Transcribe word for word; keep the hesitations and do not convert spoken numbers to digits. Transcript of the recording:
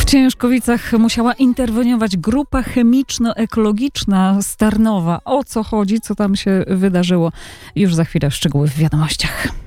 Ciężkowicach musiała interweniować grupa chemiczno-ekologiczna z Tarnowa. O co chodzi, co tam się wydarzyło? Już za chwilę szczegóły w wiadomościach.